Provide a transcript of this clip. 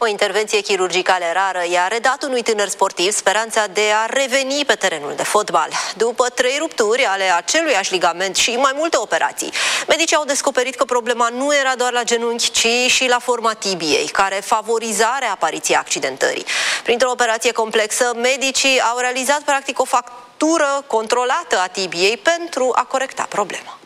O intervenție chirurgicală rară i-a redat unui tânăr sportiv speranța de a reveni pe terenul de fotbal. După 3 rupturi ale aceluiași ligament și mai multe operații, medicii au descoperit că problema nu era doar la genunchi, ci și la forma tibiei, care favoriza reapariția accidentării. Printr-o operație complexă, medicii au realizat practic o fractură controlată a tibiei pentru a corecta problema.